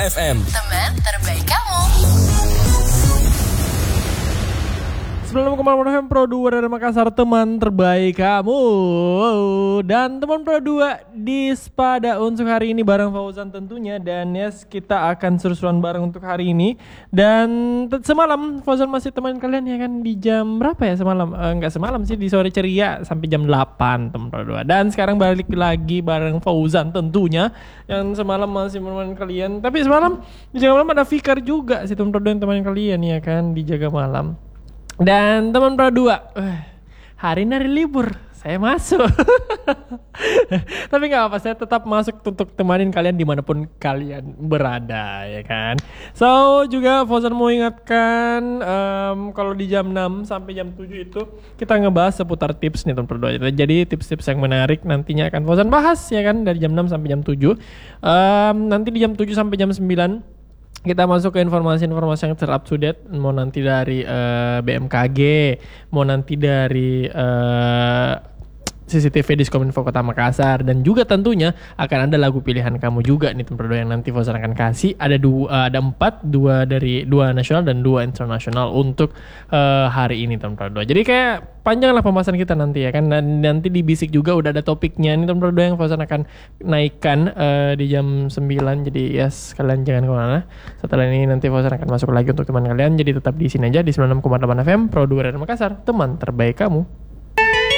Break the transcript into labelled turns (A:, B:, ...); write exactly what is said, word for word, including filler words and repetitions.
A: F M,
B: teman terbaik kamu.
C: sembilan puluh koma delapan F M Pro dua dari Makassar, teman terbaik kamu. Dan teman Pro dua di Spada untuk hari ini bareng Fauzan tentunya. Dan yes, kita akan seru-seruan bareng untuk hari ini. Dan t- semalam Fauzan masih teman kalian ya kan, di jam berapa ya semalam? Eh, enggak semalam sih, di sore ceria sampai jam delapan teman Pro dua. Dan sekarang balik lagi bareng Fauzan tentunya, yang semalam masih menemani kalian. Tapi semalam di jaga malam ada Fikar juga sih teman Pro dua yang teman kalian ya kan, di jaga malam. Dan teman Pro dua, uh, hari ini hari libur, saya masuk. Tapi gak apa, saya tetap masuk untuk temanin kalian dimanapun kalian berada ya kan. So juga Fauzan mau ingatkan, um, kalau di jam enam sampai jam tujuh itu kita ngebahas seputar tips nih teman Pro dua. Jadi tips-tips yang menarik nantinya akan Fauzan bahas ya kan, dari jam enam sampai jam tujuh. um, Nanti di jam tujuh sampai jam sembilan kita masuk ke informasi-informasi yang ter-up to date. Mau nanti dari uh, B M K G, mau nanti dari uh, C C T V Diskominfo Kota Makassar, dan juga tentunya akan ada lagu pilihan kamu juga nih teman Pro dua yang nanti Fauzan akan kasih. Ada dua, uh, ada empat, dua dari dua nasional dan dua internasional untuk uh, hari ini teman Pro dua. Jadi kayak panjang lah pembahasan kita nanti ya kan. Dan nanti di Bisik juga udah ada topiknya nih teman Pro dua yang Fauzan akan naikkan uh, di jam sembilan. Jadi yes, kalian jangan kemana. Setelah ini nanti Fauzan akan masuk lagi untuk teman kalian. Jadi tetap di sini aja di sembilan puluh enam koma delapan F M Pro dua dari Makassar, teman terbaik kamu.